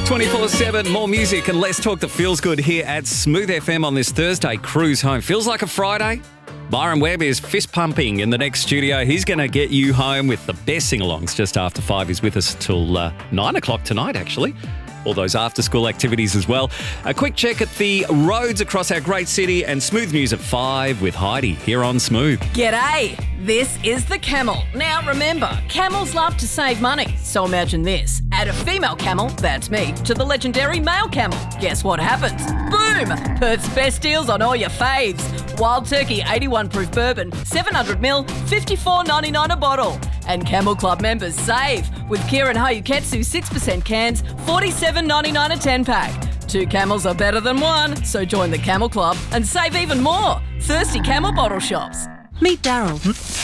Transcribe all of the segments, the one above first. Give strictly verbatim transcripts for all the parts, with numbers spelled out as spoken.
twenty-four seven, more music and less talk that feels good here at Smooth F M on this Thursday cruise home. Feels like a Friday? Byron Webb is fist pumping in the next studio. He's going to get you home with the best sing-alongs just after five. He's with us till uh, nine o'clock tonight, actually. All those after-school activities as well. A quick check at the roads across our great city and Smooth News at five with Heidi here on Smooth. G'day, this is the camel. Now remember, camels love to save money. So imagine this, add a female camel, that's me, to the legendary male camel. Guess what happens? Boom! Perth's best deals on all your faves. Wild Turkey eighty-one proof bourbon, seven hundred mil, fifty-four ninety-nine a bottle. And Camel Club members save with Kirin Hayuketsu six percent cans, forty-seven ninety-nine a ten pack. Two camels are better than one, so join the Camel Club and save even more. Thirsty Camel bottle shops. Meet Daryl.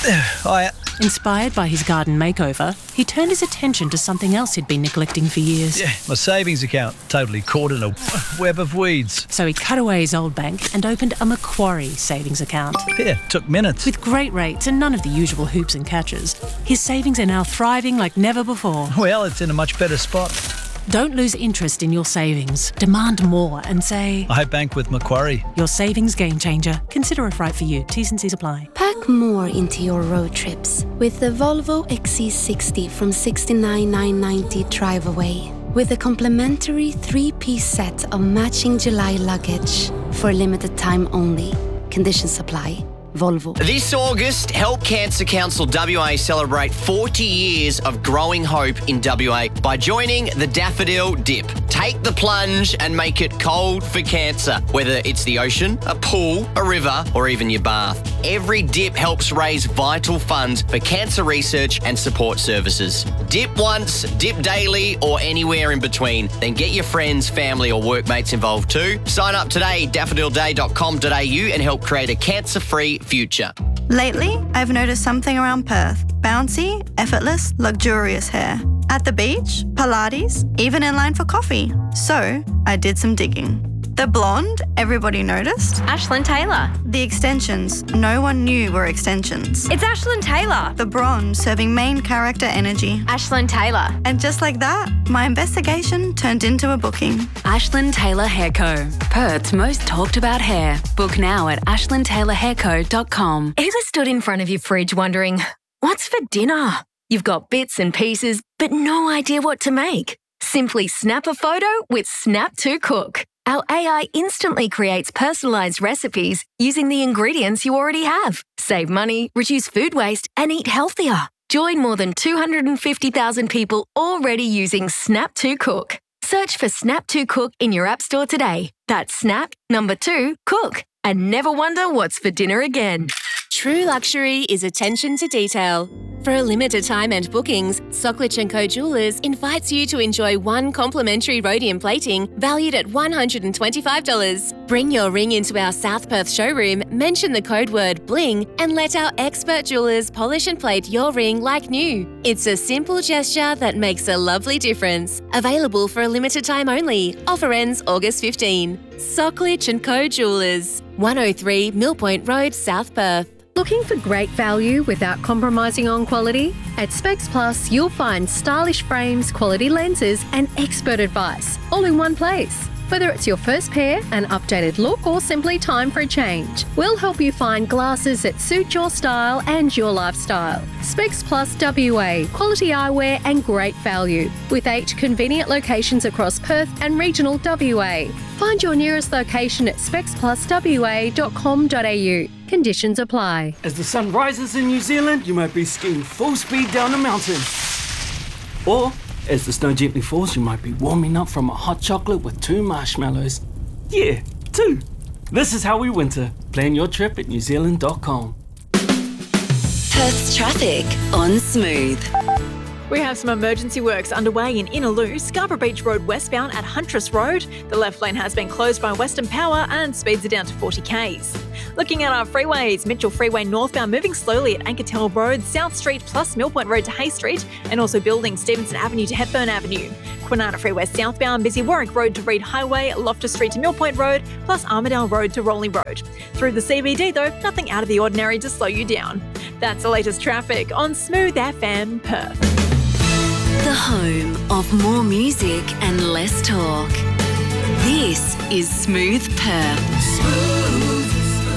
Hiya. Inspired by his garden makeover, he turned his attention to something else he'd been neglecting for years. Yeah, my savings account, totally caught in a web of weeds. So he cut away his old bank and opened a Macquarie savings account. Yeah, took minutes. With great rates and none of the usual hoops and catches, his savings are now thriving like never before. Well, it's in a much better spot. Don't lose interest in your savings. Demand more and say, I bank with Macquarie. Your savings game changer. Consider if right for you. T's and C's apply. Pack more into your road trips with the Volvo X C sixty from sixty-nine thousand nine hundred ninety drive away. With a complimentary three-piece set of matching July luggage for a limited time only. Conditions apply. Volvo. This August, Help Cancer Council W A celebrate forty years of growing hope in W A by joining the Daffodil Dip. Take the plunge and make it cold for cancer, whether it's the ocean, a pool, a river, or even your bath. Every dip helps raise vital funds for cancer research and support services. Dip once, dip daily, or anywhere in between. Then get your friends, family, or workmates involved too. Sign up today, daffodil day dot com dot a u, and help create a cancer-free future. Lately, I've noticed something around Perth. Bouncy, effortless, luxurious hair. At the beach, Pilates, even in line for coffee. So, I did some digging. The blonde, everybody noticed. Ashlyn Taylor. The extensions, no one knew were extensions. It's Ashlyn Taylor. The bronze, serving main character energy. Ashlyn Taylor. And just like that, my investigation turned into a booking. Ashlyn Taylor Hair Co. Perth's most talked about hair. Book now at ashlyn taylor hair co dot com. Ever stood in front of your fridge wondering, what's for dinner? You've got bits and pieces, but no idea what to make. Simply snap a photo with Snap to Cook. Our A I instantly creates personalised recipes using the ingredients you already have. Save money, reduce food waste, and eat healthier. Join more than two hundred fifty thousand people already using Snap to Cook. Search for Snap to Cook in your app store today. That's Snap, number two, Cook. And never wonder what's for dinner again. True luxury is attention to detail. For a limited time and bookings, Socklich and Co Jewelers invites you to enjoy one complimentary rhodium plating valued at one hundred twenty-five dollars. Bring your ring into our South Perth showroom, mention the code word BLING, and let our expert jewelers polish and plate your ring like new. It's a simple gesture that makes a lovely difference. Available for a limited time only. Offer ends August fifteenth. Socklich and Co Jewelers, one oh three Mill Point Road, South Perth. Looking for great value without compromising on quality? At Specs Plus, you'll find stylish frames, quality lenses, and expert advice, all in one place. Whether it's your first pair, an updated look, or simply time for a change, we'll help you find glasses that suit your style and your lifestyle. Specs Plus W A, quality eyewear and great value, with eight convenient locations across Perth and regional W A. Find your nearest location at specs plus w a dot com dot a u. Conditions apply. As the sun rises in New Zealand, you might be skiing full speed down a mountain. Or, as the snow gently falls, you might be warming up from a hot chocolate with two marshmallows. Yeah, two. This is how we winter. Plan your trip at new zealand dot com. Perth's traffic on Smooth. We have some emergency works underway in Innaloo, Scarborough Beach Road westbound at Huntress Road. The left lane has been closed by Western Power and speeds are down to forty kays. Looking at our freeways, Mitchell Freeway northbound moving slowly at Ankertel Road, South Street plus Mill Point Road to Hay Street, and also building Stevenson Avenue to Hepburn Avenue. Kwinana Freeway southbound, busy Warwick Road to Reed Highway, Loftus Street to Mill Point Road, plus Armidale Road to Rolling Road. Through the C B D though, nothing out of the ordinary to slow you down. That's the latest traffic on Smooth F M Perth. The home of more music and less talk. This is Smooth Perth. Smooth.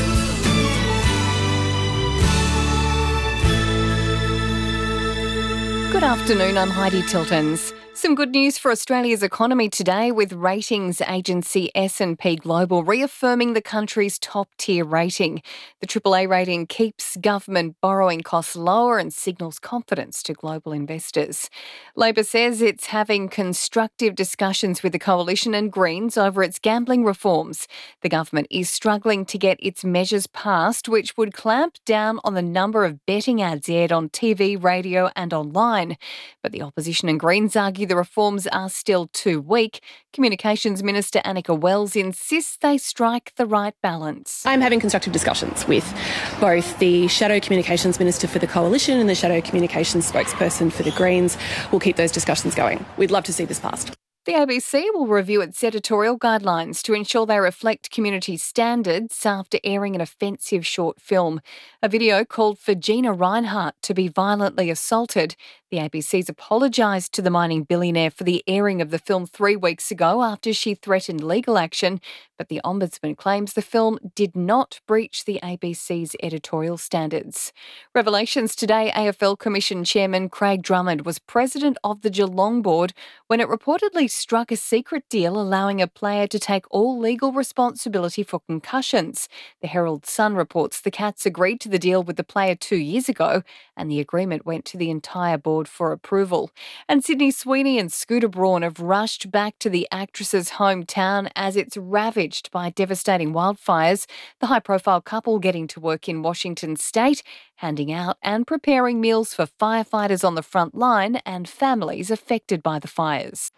Good afternoon, I'm Heidi Tiltons. Some good news for Australia's economy today, with ratings agency S and P Global reaffirming the country's top-tier rating. The triple A rating keeps government borrowing costs lower and signals confidence to global investors. Labor says it's having constructive discussions with the Coalition and Greens over its gambling reforms. The government is struggling to get its measures passed, which would clamp down on the number of betting ads aired on T V, radio and online. But the opposition and Greens argue the reforms are still too weak. Communications Minister Annika Wells insists they strike the right balance. I'm having constructive discussions with both the Shadow Communications Minister for the Coalition and the Shadow Communications spokesperson for the Greens. We'll keep those discussions going. We'd love to see this passed. The A B C will review its editorial guidelines to ensure they reflect community standards after airing an offensive short film. A video called for Gina Rinehart to be violently assaulted. The A B C's apologised to the mining billionaire for the airing of the film three weeks ago after she threatened legal action, but the Ombudsman claims the film did not breach the A B C's editorial standards. Revelations today, A F L Commission Chairman Craig Drummond was president of the Geelong board when it reportedly struck a secret deal allowing a player to take all legal responsibility for concussions. The Herald Sun reports the Cats agreed to the deal with the player two years ago, and the agreement went to the entire board for approval. And Sydney Sweeney and Scooter Braun have rushed back to the actress's hometown as it's ravaged by devastating wildfires. The high-profile couple getting to work in Washington state, handing out and preparing meals for firefighters on the front line and families affected by the fires.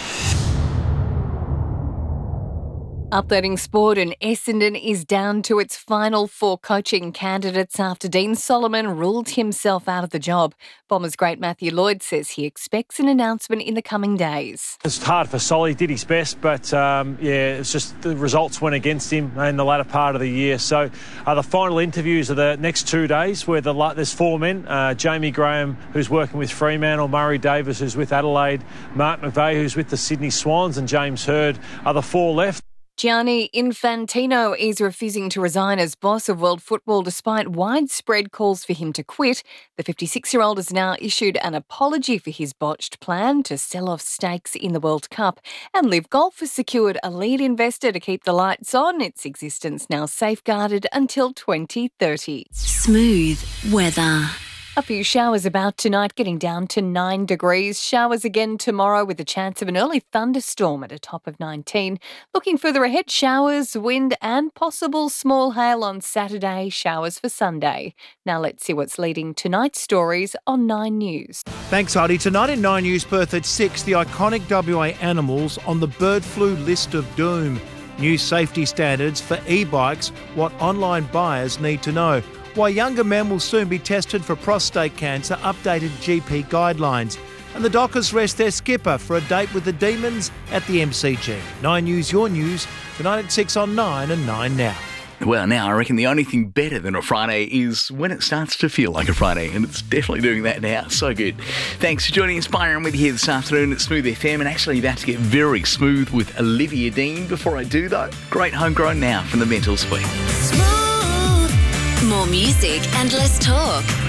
Updating sport, and Essendon is down to its final four coaching candidates after Dean Solomon ruled himself out of the job. Bombers great Matthew Lloyd says he expects an announcement in the coming days. It's hard for Solly, he did his best, but um, yeah, it's just the results went against him in the latter part of the year. So uh, the final interviews are the next two days where the, there's four men. Uh, Jamie Graham, who's working with Fremantle, Murray Davis, who's with Adelaide, Mark McVeigh, who's with the Sydney Swans, and James Hird are the four left. Gianni Infantino is refusing to resign as boss of world football despite widespread calls for him to quit. The fifty-six-year-old has now issued an apology for his botched plan to sell off stakes in the World Cup. And Live Golf has secured a lead investor to keep the lights on, its existence now safeguarded until twenty thirty. Smooth weather. A few showers about tonight, getting down to nine degrees. Showers again tomorrow with a chance of an early thunderstorm at a top of nineteen. Looking further ahead, showers, wind and possible small hail on Saturday, showers for Sunday. Now let's see what's leading tonight's stories on Nine News. Thanks, Heidi. Tonight in Nine News Perth at six, the iconic W A animals on the bird flu list of doom. New safety standards for e-bikes, what online buyers need to know. Why younger men will soon be tested for prostate cancer, updated G P guidelines. And the Dockers rest their skipper for a date with the Demons at the M C G. Nine News, your news, tonight at six on Nine and Nine Now. Well, now I reckon the only thing better than a Friday is when it starts to feel like a Friday, and it's definitely doing that now. So good. Thanks for joining us, Byron, with you here this afternoon at Smooth F M, and actually about to get very smooth with Olivia Dean. Before I do, though, great homegrown now from the Mental Suite. More music and less talk.